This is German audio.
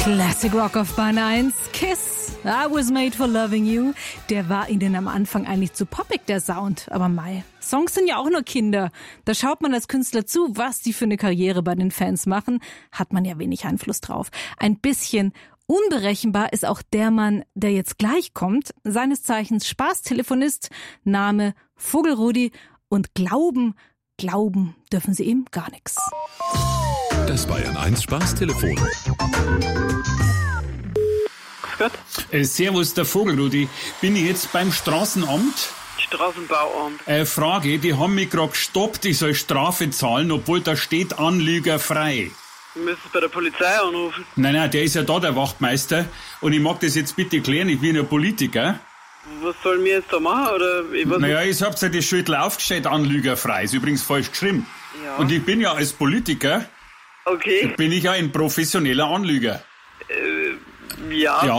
Classic Rock auf Bahn 1, Kiss, I Was Made for Loving You. Der war ihnen am Anfang eigentlich zu poppig, der Sound. Aber mei, Songs sind ja auch nur Kinder. Da schaut man als Künstler zu, was die für eine Karriere bei den Fans machen. Hat man ja wenig Einfluss drauf. Ein bisschen unberechenbar ist auch der Mann, der jetzt gleich kommt. Seines Zeichens Spaßtelefonist, Name Vogelrudi. Und glauben dürfen sie ihm gar nichts. Das Bayern 1 Spaßtelefon. Servus, der Vogelrudi. Bin ich jetzt beim Straßenamt? Straßenbauamt. Frage, die haben mich gerade gestoppt, ich soll Strafe zahlen, obwohl da steht Anlüger frei. Wir müssen bei der Polizei anrufen. Nein, der ist ja da, der Wachtmeister. Und ich mag das jetzt bitte klären, ich bin ja Politiker. Was sollen wir jetzt da machen? Oder ich weiß Naja, ich hab's ja das Schüttel aufgestellt, Anlüger frei. Ist übrigens falsch geschrieben. Ja. Und ich bin ja als Politiker, Okay. bin ich ja ein professioneller Anlüger. Ja.